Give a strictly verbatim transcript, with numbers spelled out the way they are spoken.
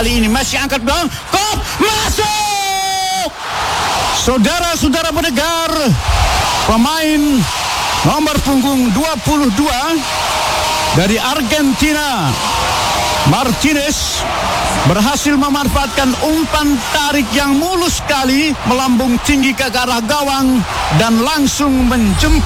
kali ini masih angkat belakang. Kop masuk. Saudara-saudara pendengar, pemain nomor punggung dua puluh dua dari Argentina, Martinez, berhasil memanfaatkan umpan tarik yang mulus sekali melambung tinggi ke arah gawang dan langsung menjemput